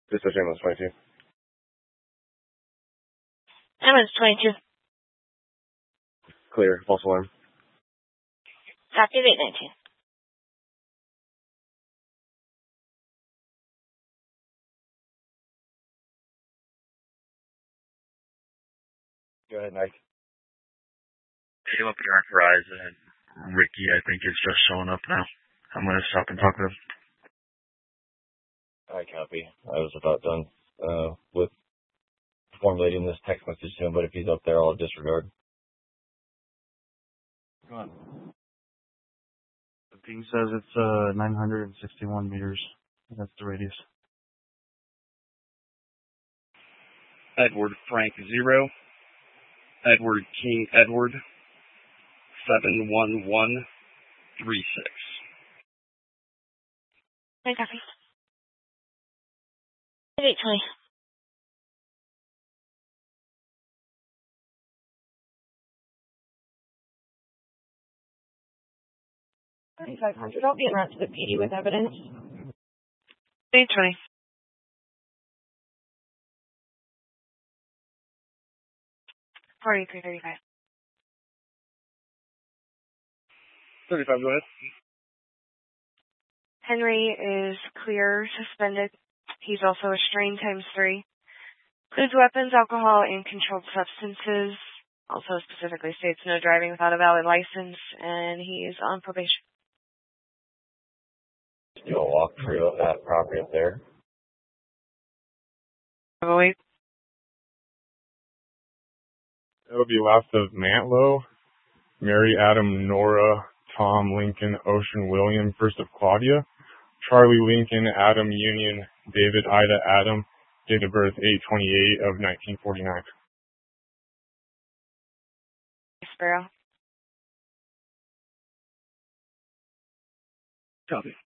This is ambulance 22. Ambulance 22. Clear. False alarm. Copy of 819. Go ahead, Mike. Caleb Dark Horizon. Ricky, I think, is just showing up now. I'm going to stop and talk to him. I copy. I was about done with formulating this text message to him, but if he's up there, I'll disregard. Go on. The ping says it's 961 meters. That's the radius. Edward Frank 0. Edward King Edward 71136. I copy. 820. $3,500. I'll be en route to the PD with evidence. 820. $43.35. 35, go ahead. Henry is clear, suspended. He's also restrained ×3. Includes weapons, alcohol, and controlled substances. Also specifically states no driving without a valid license, and he is on probation. Do a walkthrough of that property up there. Wait. That would be last of Mantlo, Mary, Adam, Nora, Tom, Lincoln, Ocean, William, first of Claudia, Charlie, Lincoln, Adam, Union, David, Ida, Adam, date of birth 8/28 of 1949. Sparrow. Copy.